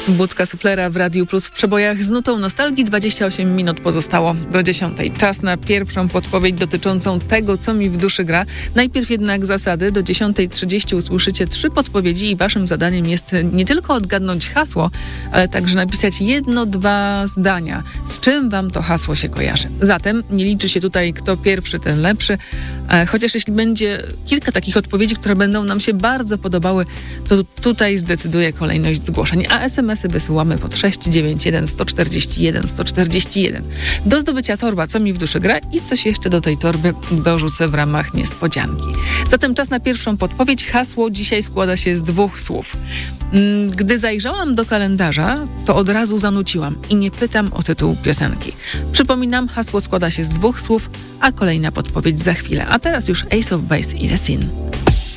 Budka suflera w Radiu Plus w przebojach z nutą nostalgii. 28 minut pozostało do 10. Czas na pierwszą podpowiedź dotyczącą tego, co mi w duszy gra. Najpierw jednak zasady. Do 10:30 usłyszycie 3 podpowiedzi i waszym zadaniem jest nie tylko odgadnąć hasło, ale także napisać 1-2 zdania. Z czym wam to hasło się kojarzy? Zatem nie liczy się tutaj kto pierwszy, ten lepszy. Chociaż jeśli będzie kilka takich odpowiedzi, które będą nam się bardzo podobały, to tutaj zdecyduje kolejność zgłoszeń. A SMS-y wysyłamy pod 691 141 141. Do zdobycia torba Co mi w duszy gra i coś jeszcze do tej torby dorzucę w ramach niespodzianki. Zatem czas na pierwszą podpowiedź. Hasło dzisiaj składa się z 2 słów. Gdy zajrzałam do kalendarza, to od razu zanuciłam i nie pytam o tytuł piosenki. Przypominam, hasło składa się z 2 słów, a kolejna podpowiedź za chwilę. A teraz już Ace of Base i The Sin.